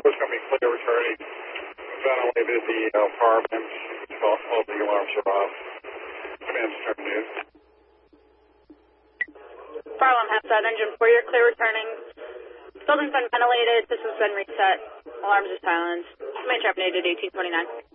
It's going to be clear returning. Ventilated the power vents. All the alarms are off. Command center news. Fire alarm Hempstead, engine 4, you're clear returning. Building's been ventilated, system's been reset. Alarms are silenced. Command terminated 1829.